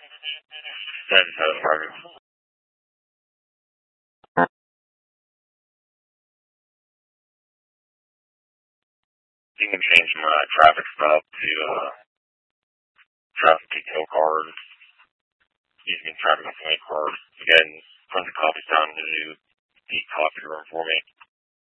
Private. You can change my traffic stop to traffic detail card. You can traffic estimate card. Again, print the copies down in the new deep copy room for me.